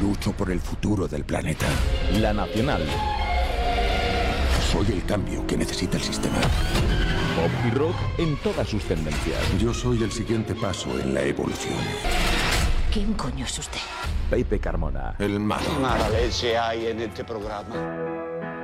Lucho por el futuro del planeta. La Nacional. Soy el cambio que necesita el sistema. Pop y rock en todas sus tendencias. Yo soy el siguiente paso en la evolución. ¿Quién coño es usted? Pepe Carmona. El malo. Mala leche hay en este programa.